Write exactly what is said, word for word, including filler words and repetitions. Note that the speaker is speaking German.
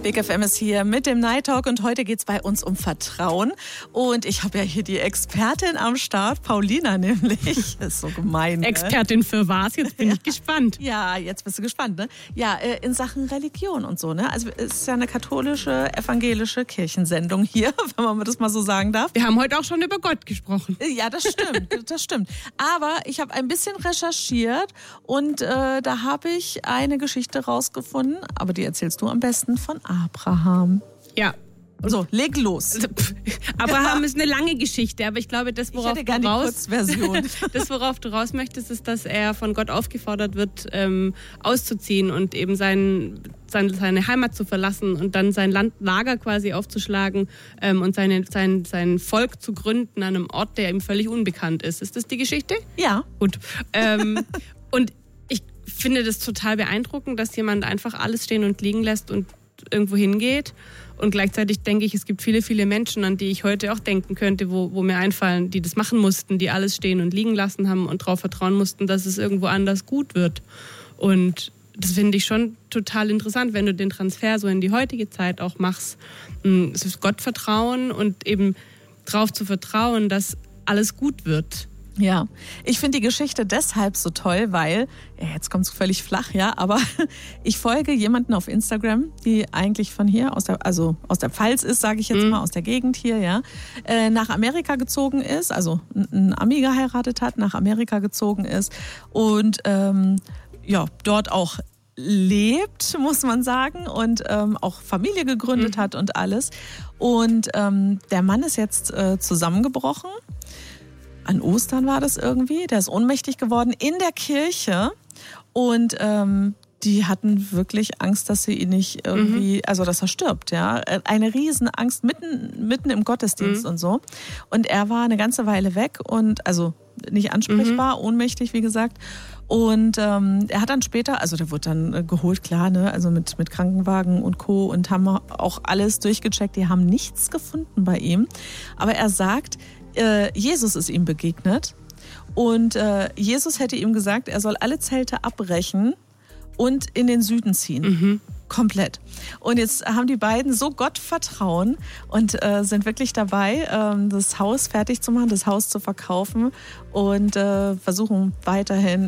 Big F M ist hier mit dem Night Talk und heute geht es bei uns um Vertrauen. Und ich habe ja hier die Expertin am Start, Paulina nämlich. Das ist so gemein. Ne? Expertin für was? Jetzt bin ich gespannt. Ja, jetzt bist du gespannt, ne? Ja, in Sachen Religion und so, ne? Also es ist ja eine katholische, evangelische Kirchensendung hier, wenn man das mal so sagen darf. Wir haben heute auch schon über Gott gesprochen. Ja, das stimmt, das stimmt. Aber ich habe ein bisschen recherchiert und äh, da habe ich eine Geschichte rausgefunden, aber die erzählst du am besten von Abraham. Ja. So, leg los. Also, Abraham ja. ist eine lange Geschichte, aber ich glaube, das, worauf, ich hätte du, raus, das, worauf du raus möchtest, ist, dass er von Gott aufgefordert wird, ähm, auszuziehen und eben sein, sein, seine Heimat zu verlassen und dann sein Landlager quasi aufzuschlagen ähm, und seine, sein, sein Volk zu gründen an einem Ort, der ihm völlig unbekannt ist. Ist das die Geschichte? Ja. Gut. Ähm, und ich finde das total beeindruckend, dass jemand einfach alles stehen und liegen lässt und irgendwo hingeht. Und gleichzeitig denke ich, es gibt viele, viele Menschen, an die ich heute auch denken könnte, wo, wo mir einfallen, die das machen mussten, die alles stehen und liegen lassen haben und darauf vertrauen mussten, dass es irgendwo anders gut wird. Und das finde ich schon total interessant, wenn du den Transfer so in die heutige Zeit auch machst. Es ist Gottvertrauen und eben darauf zu vertrauen, dass alles gut wird. Ja, ich finde die Geschichte deshalb so toll, weil, ja, jetzt kommt es völlig flach, ja, aber ich folge jemanden auf Instagram, die eigentlich von hier, aus der, also aus der Pfalz ist, sage ich jetzt mhm. mal, aus der Gegend hier, ja, äh, nach Amerika gezogen ist, also ein Ami geheiratet hat, nach Amerika gezogen ist und ähm, ja, dort auch lebt, muss man sagen, und ähm, auch Familie gegründet mhm. hat und alles. Und ähm, der Mann ist jetzt äh, zusammengebrochen. An Ostern war das irgendwie. Der ist ohnmächtig geworden in der Kirche. Und ähm, die hatten wirklich Angst, dass sie ihn nicht irgendwie, mhm. also dass er stirbt, ja. Eine Riesenangst mitten, mitten im Gottesdienst mhm. und so. Und er war eine ganze Weile weg und also nicht ansprechbar, mhm. ohnmächtig, wie gesagt. Und ähm, er hat dann später, also der wurde dann äh, geholt, klar, ne, also mit, mit Krankenwagen und Co. und haben auch alles durchgecheckt. Die haben nichts gefunden bei ihm. Aber er sagt, äh, Jesus ist ihm begegnet und äh, Jesus hätte ihm gesagt, er soll alle Zelte abbrechen und in den Süden ziehen. Mhm. Komplett. Und jetzt haben die beiden so Gottvertrauen und äh, sind wirklich dabei, ähm, das Haus fertig zu machen, das Haus zu verkaufen und äh, versuchen weiterhin